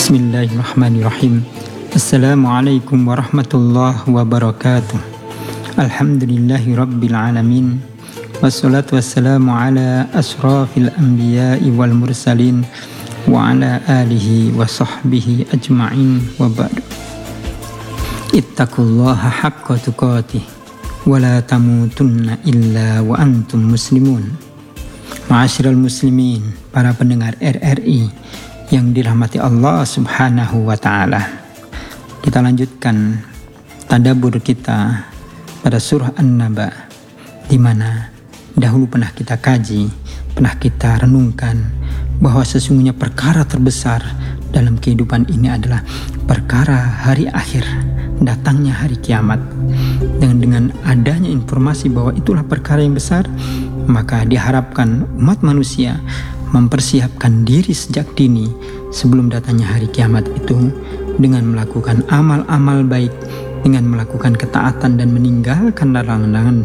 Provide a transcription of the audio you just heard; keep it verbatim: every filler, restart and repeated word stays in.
Bismillahirrahmanirrahim. Assalamualaikum warahmatullahi wabarakatuh. Alhamdulillahi rabbil alamin. Wassalatu wassalamu ala asrafil anbiya'i wal mursalin wa ala alihi wa sahbihi ajma'in wa ba'du. Ittaqullaha haqqa tuqatih wa la tamutunna illa wa antum muslimun. Ma'asyiral muslimin, para pendengar R R I yang dirahmati Allah subhanahu wa ta'ala. Kita lanjutkan tadabbur kita pada surah An-Naba, di mana dahulu pernah kita kaji, pernah kita renungkan bahwa sesungguhnya perkara terbesar dalam kehidupan ini adalah perkara hari akhir, datangnya hari kiamat. Dengan dengan adanya informasi bahwa itulah perkara yang besar, maka diharapkan umat manusia mempersiapkan diri sejak dini sebelum datangnya hari kiamat itu dengan melakukan amal-amal baik, dengan melakukan ketaatan dan meninggalkan larangan